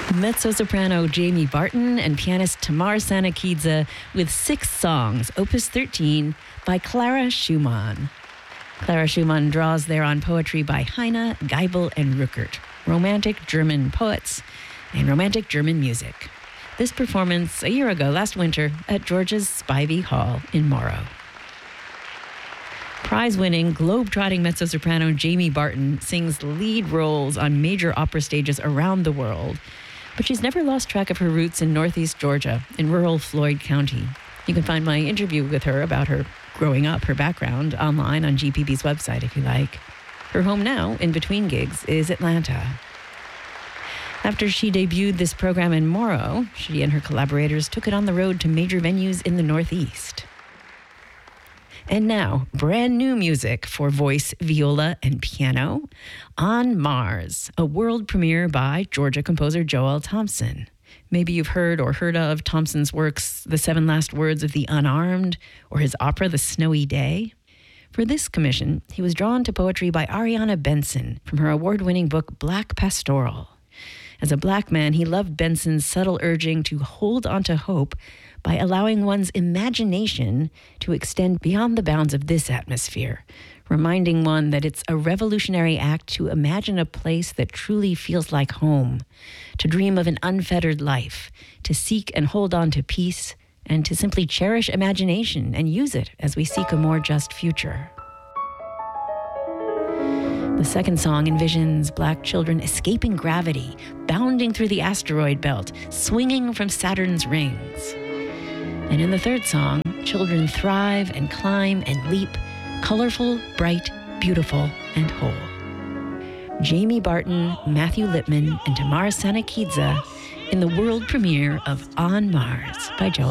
Mezzo-soprano Jamie Barton and pianist Tamar Sanakidze with 6 songs, Opus 13 by Clara Schumann. Clara Schumann draws there on poetry by Heine, Geibel, and Rückert, romantic German poets and romantic German music. This performance a year ago, last winter, at Georgia's Spivey Hall in Morrow. Prize-winning, globe-trotting mezzo-soprano Jamie Barton sings lead roles on major opera stages around the world, but she's never lost track of her roots in Northeast Georgia, in rural Floyd County. You can find my interview with her about her growing up, her background, online on GPB's website if you like. Her home now, in between gigs, is Atlanta. After she debuted this program in Morrow, she and her collaborators took it on the road to major venues in the Northeast. And now, brand new music for voice, viola, and piano, On Mars, a world premiere by Georgia composer Joel Thompson. Maybe you've heard of Thompson's works, The 7 Last Words of the Unarmed, or his opera, The Snowy Day. For this commission, he was drawn to poetry by Ariana Benson from her award-winning book Black Pastoral. As a Black man, he loved Benson's subtle urging to hold onto hope by allowing one's imagination to extend beyond the bounds of this atmosphere, reminding one that it's a revolutionary act to imagine a place that truly feels like home, to dream of an unfettered life, to seek and hold on to peace, and to simply cherish imagination and use it as we seek a more just future. The second song envisions Black children escaping gravity, bounding through the asteroid belt, swinging from Saturn's rings. And in the third song, children thrive and climb and leap, colorful, bright, beautiful, and whole. Jamie Barton, Matthew Lipman, and Tamar Sanakidze in the world premiere of On Mars by Joel